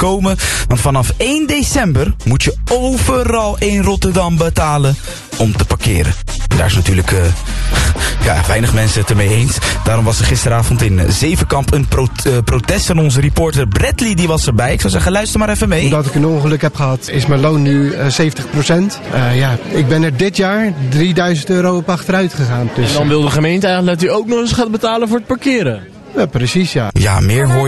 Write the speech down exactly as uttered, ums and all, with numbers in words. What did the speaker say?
voorkomen. Want vanaf één december moet je overal in Rotterdam betalen om te parkeren. En daar is natuurlijk uh, ja, weinig mensen het ermee eens. Daarom was er gisteravond in Zevenkamp een pro- uh, protest. En onze reporter Bradley die was erbij. Ik zou zeggen, luister maar even mee. Omdat ik een ongeluk heb gehad, is mijn loon nu uh, zeventig procent. Uh, ja, ik ben er dit jaar drieduizend euro op achteruit gegaan. Dus, en dan wil de gemeente eigenlijk dat u ook nog eens gaat betalen voor het parkeren. Ja, precies, ja. Ja, meer hoor